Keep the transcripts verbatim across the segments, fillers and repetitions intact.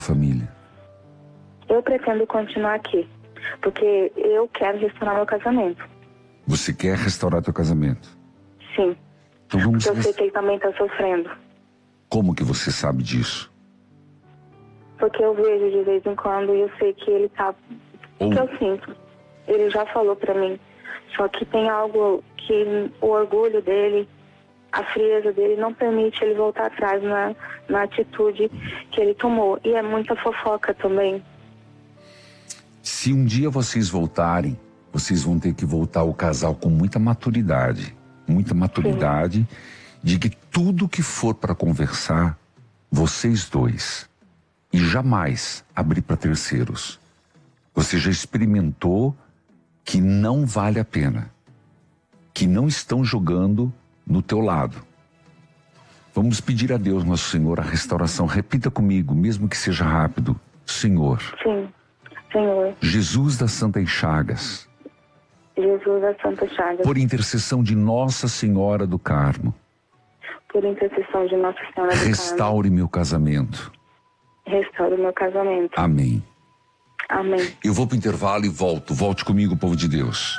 família? Eu pretendo continuar aqui, porque eu quero restaurar meu casamento. Você quer restaurar teu casamento? Sim. Então vamos... Porque eu sei que ele também está sofrendo. Como que você sabe disso? Porque eu vejo de vez em quando e eu sei que ele tá... Ou... que eu sinto. Ele já falou pra mim. Só que tem algo que o orgulho dele, a frieza dele não permite ele voltar atrás na, na atitude que ele tomou. E é muita fofoca também. Se um dia vocês voltarem, vocês vão ter que voltar o casal com muita maturidade. Muita maturidade. Sim. De que tudo que for para conversar, vocês dois, e jamais abrir para terceiros. Você já experimentou que não vale a pena, que não estão jogando no teu lado. Vamos pedir a Deus, nosso Senhor, a restauração. Repita comigo, mesmo que seja rápido. Senhor. Sim, Senhor. Jesus das Santas Chagas. Jesus das Santas Chagas. Por intercessão de Nossa Senhora do Carmo. Por intercessão de Nossa Senhora do Carmo. Restaure meu casamento. Restaure meu casamento. Amém. Amém. Eu vou pro intervalo e volto. Volte comigo, povo de Deus.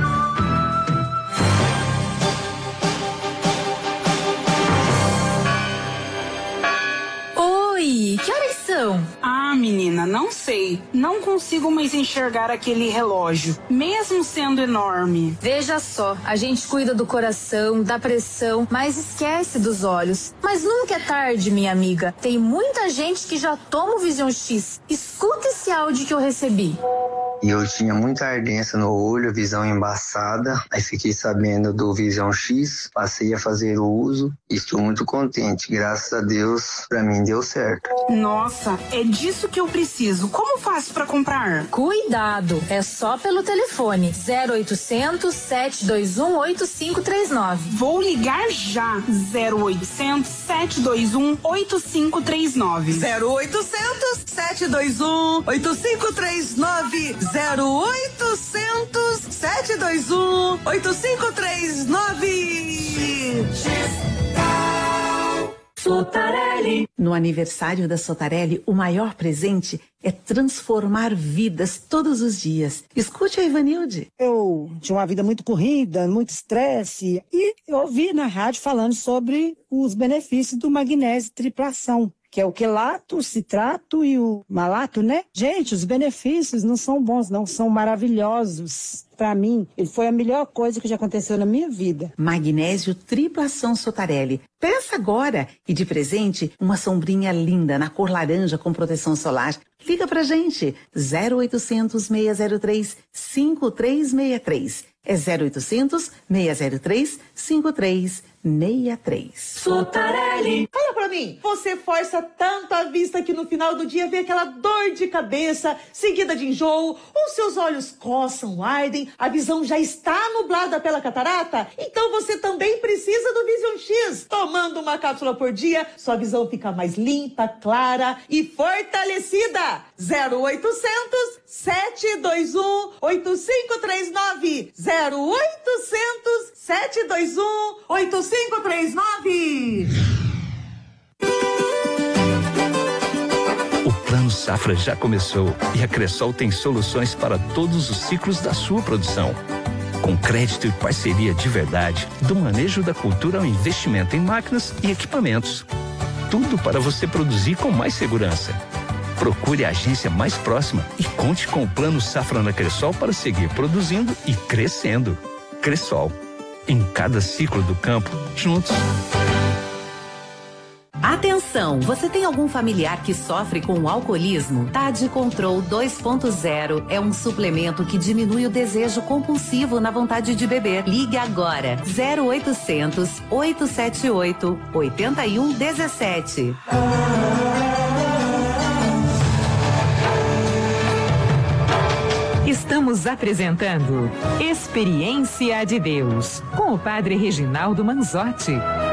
Oi, que horas são? Ah, menina, não sei. Não consigo mais enxergar aquele relógio, mesmo sendo enorme. Veja só, a gente cuida do coração, da pressão, mas esquece dos olhos. Mas nunca é tarde, minha amiga. Tem muita gente que já toma o Vision X. Escuta esse áudio que eu recebi. E eu tinha muita ardência no olho, visão embaçada. Aí fiquei sabendo do Vision X, passei a fazer o uso e estou muito contente. Graças a Deus, pra mim deu certo. Nossa, é disso que eu preciso. Como faço pra comprar? Cuidado, é só pelo telefone zero oitocentos, sete dois um, oito cinco três nove. Vou ligar já. zero oitocentos, sete dois um, oito cinco três nove. zero oitocentos, sete dois um, oito cinco três nove. zero oitocentos, sete dois um, oito cinco três nove. Sotarelli. No aniversário da Sotarelli, o maior presente é transformar vidas todos os dias. Escute a Ivanilde. Eu tinha uma vida muito corrida, muito estresse, e eu ouvi na rádio falando sobre os benefícios do magnésio triplação, que é o quelato, o citrato e o malato, né? Gente, os benefícios não são bons, não, são maravilhosos. Para mim, ele foi a melhor coisa que já aconteceu na minha vida. Magnésio triplação Sotarelli. Peça agora! E de presente, uma sombrinha linda na cor laranja com proteção solar. Liga pra gente, zero oitocentos, seis zero três, cinco três seis três. É zero oitocentos, seis zero três, cinco três seis três. Sotarelli. Fala pra mim, você força tanto a vista que no final do dia vê aquela dor de cabeça, seguida de enjoo, ou seus olhos coçam, ardem, a visão já está nublada pela catarata? Então você também precisa do Vision X. Tomando uma cápsula por dia, sua visão fica mais limpa, clara e fortalecida. zero oitocentos, sete dois um, oito cinco três nove. zero oitocentos, sete dois um, oito cinco três nove. O Plano Safra já começou e a Cressol tem soluções para todos os ciclos da sua produção. Com crédito e parceria de verdade, do manejo da cultura ao investimento em máquinas e equipamentos. Tudo para você produzir com mais segurança. Procure a agência mais próxima e conte com o Plano Safra na Cressol para seguir produzindo e crescendo. Cressol. Em cada ciclo do campo, juntos. Atenção, você tem algum familiar que sofre com o alcoolismo? Tade Control dois ponto zero é um suplemento que diminui o desejo compulsivo na vontade de beber. Ligue agora, zero oitocentos, oito sete oito, oito um um sete. Estamos apresentando Experiência de Deus, com o Padre Reginaldo Manzotti.